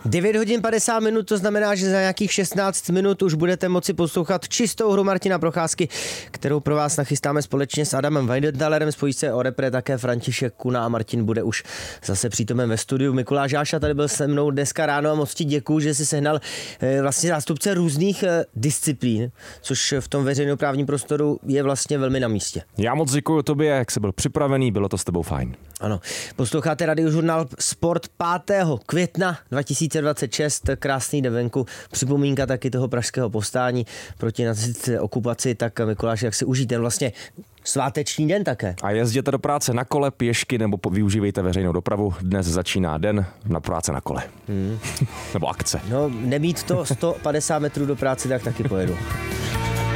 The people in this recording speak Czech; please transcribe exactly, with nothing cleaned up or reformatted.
devět hodin padesát minut, to znamená, že za nějakých šestnáct minut už budete moci poslouchat čistou hru Martina Procházky, kterou pro vás nachystáme společně s Adamem Weidendalerem. Spojí se o repre také František Kuna a Martin bude už zase přítomen ve studiu. Mikuláš Jáša tady byl se mnou dneska ráno a moc ti děkuju, že jsi sehnal vlastně zástupce různých disciplín, což v tom veřejnoprávním prostoru je vlastně velmi na místě. Já moc děkuju tobě, jak jsi byl připravený, bylo to s tebou fajn. Ano, posloucháte Radiožurnál Sport pátého května dva tisíce dvacet šest, krásný den venku, připomínka taky toho pražského povstání proti nacistické okupaci, tak Mikuláš, jak si užít ten vlastně sváteční den také. A jezděte do práce na kole, pěšky nebo využívejte veřejnou dopravu. Dnes začíná den na práce na kole. Hmm. Nebo akce. No, nemít to sto padesát metrů do práce, tak taky pojedu.